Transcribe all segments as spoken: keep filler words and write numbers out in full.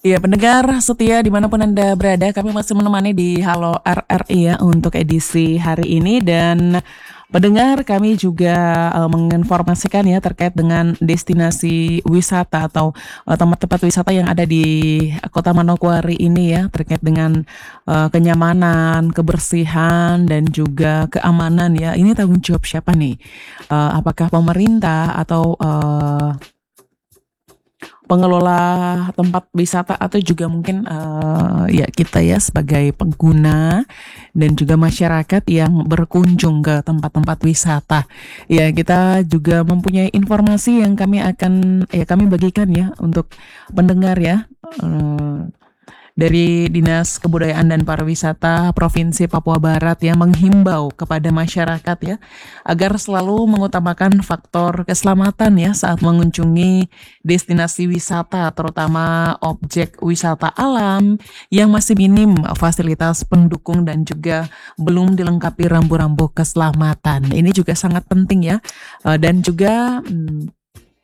Iya, pendengar setia dimanapun Anda berada, kami masih menemani di Halo R R I ya untuk edisi hari ini dan pendengar kami juga eh, menginformasikan ya terkait dengan destinasi wisata atau eh, tempat-tempat wisata yang ada di Kota Manokwari ini ya terkait dengan eh, kenyamanan, kebersihan dan juga keamanan ya. Ini tanggung jawab siapa nih? Eh, apakah pemerintah atau eh, pengelola tempat wisata atau juga mungkin eh, ya kita ya sebagai pengguna dan juga masyarakat yang berkunjung ke tempat-tempat wisata. Ya, kita juga mempunyai informasi yang kami akan ya kami bagikan ya untuk pendengar ya. Eh, dari Dinas Kebudayaan dan Pariwisata Provinsi Papua Barat yang menghimbau kepada masyarakat ya agar selalu mengutamakan faktor keselamatan ya saat mengunjungi destinasi wisata terutama objek wisata alam yang masih minim fasilitas pendukung dan juga belum dilengkapi rambu-rambu keselamatan. Ini juga sangat penting ya. Eh, dan juga hmm,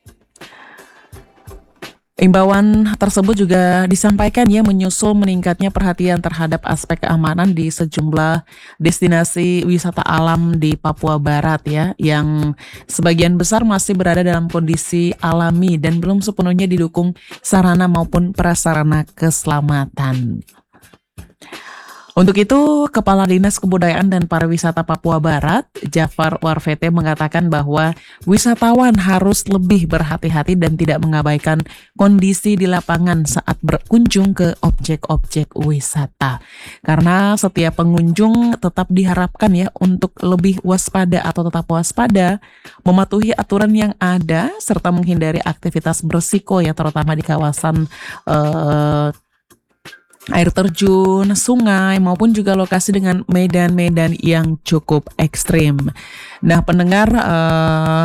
imbauan tersebut juga disampaikan ya menyusul meningkatnya perhatian terhadap aspek keamanan di sejumlah destinasi wisata alam di Papua Barat ya, yang sebagian besar masih berada dalam kondisi alami dan belum sepenuhnya didukung sarana maupun prasarana keselamatan. Untuk itu, Kepala Dinas Kebudayaan dan Pariwisata Papua Barat, Jafar Warfete mengatakan bahwa wisatawan harus lebih berhati-hati dan tidak mengabaikan kondisi di lapangan saat berkunjung ke objek-objek wisata. Karena setiap pengunjung tetap diharapkan ya untuk lebih waspada atau tetap waspada, mematuhi aturan yang ada, serta menghindari aktivitas berisiko ya terutama di kawasan eh, air terjun, sungai, maupun juga lokasi dengan medan-medan yang cukup ekstrim. Nah, pendengar, eh,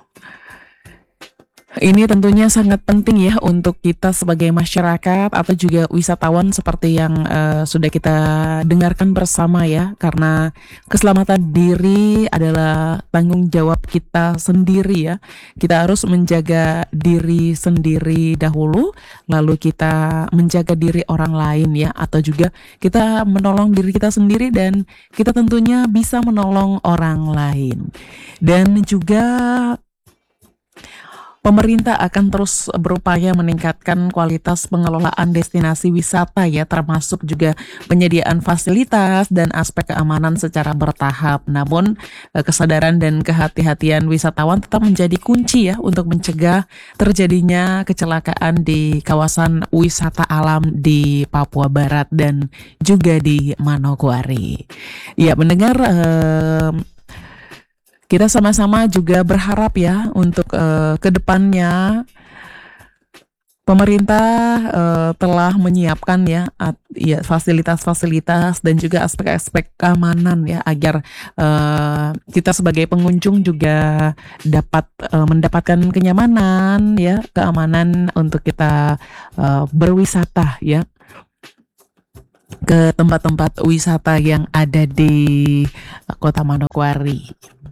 ini tentunya sangat penting ya untuk kita sebagai masyarakat atau juga wisatawan seperti yang eh, sudah kita dengarkan bersama ya, karena keselamatan diri adalah tanggung jawab kita sendiri ya. Kita harus menjaga diri sendiri dahulu, lalu kita menjaga diri orang lain ya, atau juga kita menolong diri kita sendiri dan kita tentunya bisa menolong orang lain. Dan juga pemerintah akan terus berupaya meningkatkan kualitas pengelolaan destinasi wisata ya, termasuk juga penyediaan fasilitas dan aspek keamanan secara bertahap. Namun eh, kesadaran dan kehati-hatian wisatawan tetap menjadi kunci ya untuk mencegah terjadinya kecelakaan di kawasan wisata alam di Papua Barat dan juga di Manokwari. Ya, mendengar eh, kita sama-sama juga berharap ya untuk uh, ke depannya pemerintah uh, telah menyiapkan ya, at, ya fasilitas-fasilitas dan juga aspek-aspek keamanan ya agar uh, kita sebagai pengunjung juga dapat uh, mendapatkan kenyamanan ya, keamanan untuk kita uh, berwisata ya ke tempat-tempat wisata yang ada di Kota Manokwari.